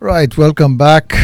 Right, welcome back.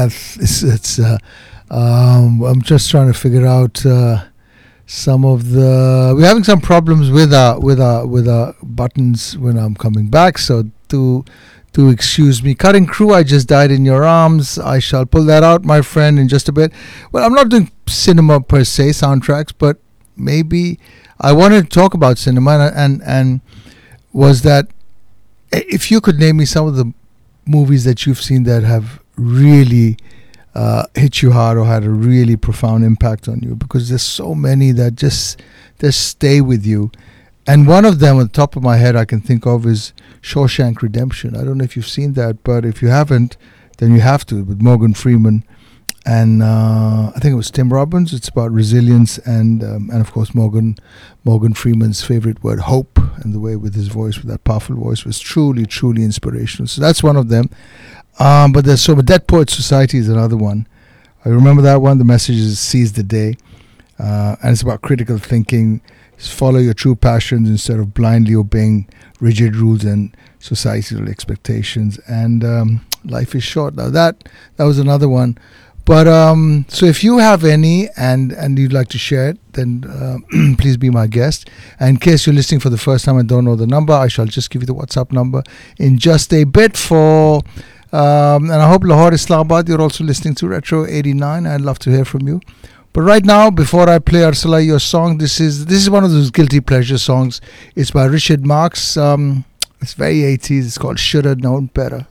I'm just trying to figure out some of the. We're having some problems with our buttons when I'm coming back. So to excuse me, cutting crew. I just died in your arms. I shall pull that out, my friend, in just a bit. Well, I'm not doing cinema per se, soundtracks, but maybe I wanted to talk about cinema and was that if you could name me some of the movies that you've seen that have really hit you hard or had a really profound impact on you, because there's so many that just stay with you. And one of them on the top of my head I can think of is Shawshank Redemption. I don't know if you've seen that, but if you haven't, then you have to, with Morgan Freeman and I think it was Tim Robbins. It's about resilience and of course Morgan Freeman's favorite word, hope, and the way with his voice, with that powerful voice, was truly inspirational. So that's one of them. But there's Dead Poets Society is another one. I remember that one. The message is seize the day, and it's about critical thinking. Follow your true passions instead of blindly obeying rigid rules and societal expectations. And life is short. Now that was another one. But so if you have any and you'd like to share it, then please be my guest. And in case you're listening for the first time and don't know the number, I shall just give you the WhatsApp number in just a bit for. And I hope Lahore, Islamabad, you're also listening to Retro 89. I'd love to hear from you. But right now, before I play Arsala, your song, this is one of those guilty pleasure songs. It's by Richard Marx. It's very 80s. It's called Shoulda Known Better.